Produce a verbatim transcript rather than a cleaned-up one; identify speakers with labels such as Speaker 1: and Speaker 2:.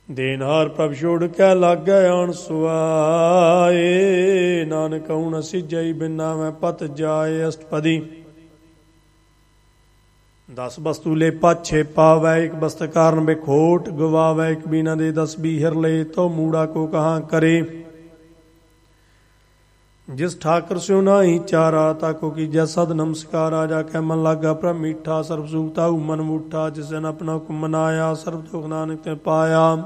Speaker 1: ਦੇਨਹਾਰ ਪ੍ਰਭ ਛੋੜ ਕੇ ਲਾਗੈ ਆਣ ਸੁਆਏ। ਨਾਨਕ ਹੁਣ ਸਿਜਈ ਬਿਨਾ ਮੈਂ ਪਤ ਜਾਏ। ਅਸ਼ਟਪਦੀ। ਦਸ ਵਸਤੂ ਲੈ ਪਾਛੇ ਪਾਵੈ, ਇੱਕ ਬਸਤ ਕਾਰਨ ਬੇਖੋਟ ਗਵਾਵੈ। ਇੱਕ ਬਿਨਾ ਦੇ ਦਸ ਬੀਹਰ ਲੈ, ਤੋ ਮੂੜਾ ਕੋ ਕਹਾਂ ਕਰੇ। ਜਿਸ ਠਾਕਰ ਸਿਉ ਨਾਹੀ ਚਾਰਾ, ਤਾਕੋ ਕੀਜੈ ਸਦ ਨਮਸਕਾਰਾ। ਜਾ ਕੇ ਮਨ ਲਾਗਾ ਪ੍ਰਭ ਮੀਠਾ, ਸਰਬ ਸੁਖ ਤਾਹੂ ਮਨ ਮੂਠਾ। ਜਿਸ ਦਿਨ ਆਪਣਾ ਹੁਕਮ ਮਨਾਇਆ, ਸਰਬ ਦੁਖ ਨਾਨਕ ਤੇ ਪਾਇਆ।